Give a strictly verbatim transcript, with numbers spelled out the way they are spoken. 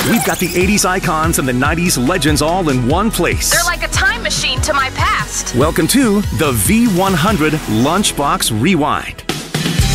We've got the eighties icons and the nineties legends all in one place. They're like a time machine to my past. Welcome to the V one hundred Lunchbox Rewind.